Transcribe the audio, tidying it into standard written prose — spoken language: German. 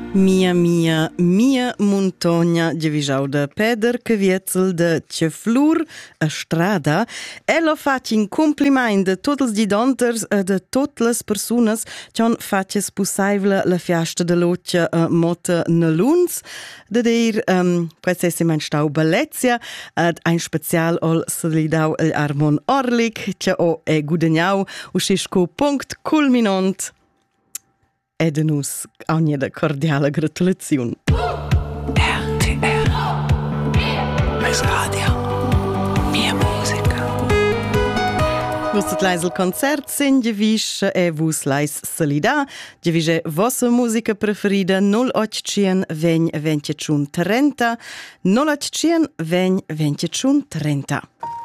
Mia montagna giavischau da Peder che vietzel de Ceflur a strada. Ella fac in compliment de tots els gidonters e de totes les persunas che han faces possibile la fiesta de l'occhia a Motta Neluns. De dir, quasi esse mein stau bellezia, ed ein special ol solidau el Armon Orlik, che o e gudegnau, uscisco punct culminant. E de nus ogni da cordiale gratulazione. RTR Mes Radio Mia musica. Vostet leis il concert sin giavisch e vus leis salida. Giavisce vossa musica preferida 0800 20 21 30 0800 20 21 30.